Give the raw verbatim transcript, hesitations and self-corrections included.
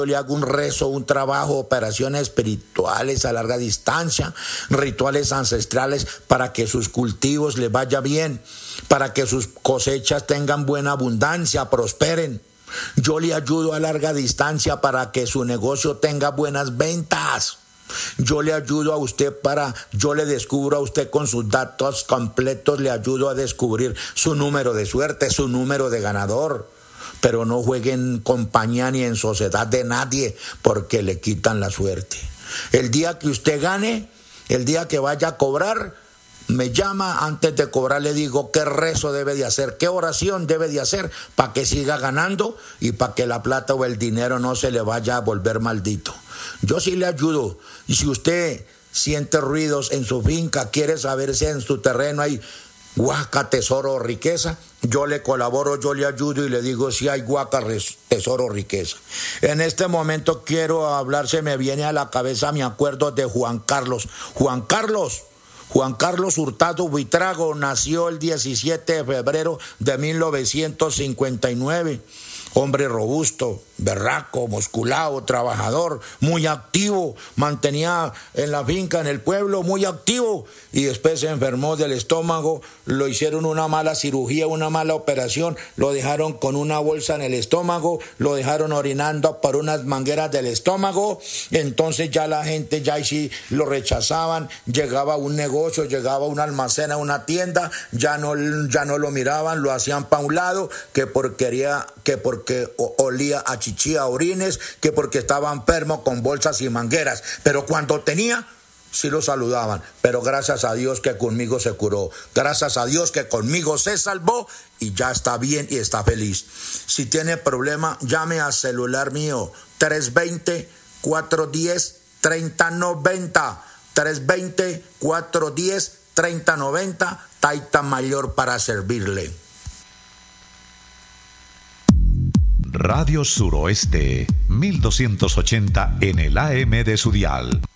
Yo le hago un rezo, un trabajo, operaciones espirituales a larga distancia, rituales ancestrales para que sus cultivos les vaya bien, para que sus cosechas tengan buena abundancia, prosperen. Yo le ayudo a larga distancia para que su negocio tenga buenas ventas. Yo le ayudo a usted para, yo le descubro a usted con sus datos completos, le ayudo a descubrir su número de suerte, su número de ganador. Pero no juegue en compañía ni en sociedad de nadie porque le quitan la suerte. El día que usted gane, el día que vaya a cobrar, me llama, antes de cobrar le digo qué rezo debe de hacer, qué oración debe de hacer para que siga ganando y para que la plata o el dinero no se le vaya a volver maldito. Yo sí le ayudo. Y si usted siente ruidos en su finca, quiere saber si en su terreno hay huaca, tesoro o riqueza, yo le colaboro, yo le ayudo y le digo si hay huaca, tesoro o riqueza. En este momento quiero hablar, se me viene a la cabeza mi acuerdo de Juan Carlos. Juan Carlos, Juan Carlos Hurtado Buitrago nació el diecisiete de febrero de mil novecientos cincuenta y nueve. Hombre robusto, berraco, musculado, trabajador, muy activo, mantenía en la finca, en el pueblo, muy activo, y después se enfermó del estómago, lo hicieron una mala cirugía, una mala operación, lo dejaron con una bolsa en el estómago, lo dejaron orinando por unas mangueras del estómago, entonces ya la gente ya sí lo rechazaban, llegaba a un negocio, llegaba a un almacén, a una tienda, ya no, ya no lo miraban, lo hacían pa' un lado, que porquería, que porque que olía a chichi, a orines, que porque estaba enfermo con bolsas y mangueras, pero cuando tenía, sí lo saludaban, pero gracias a Dios que conmigo se curó, gracias a Dios que conmigo se salvó y ya está bien y está feliz. Si tiene problema, llame al celular mío, tres dos cero, cuatro uno cero, tres cero nueve cero, tres dos cero, cuatro uno cero, tres cero nueve cero, Taita Mayor para servirle. Radio Suroeste, mil doscientos ochenta en el A M de su dial.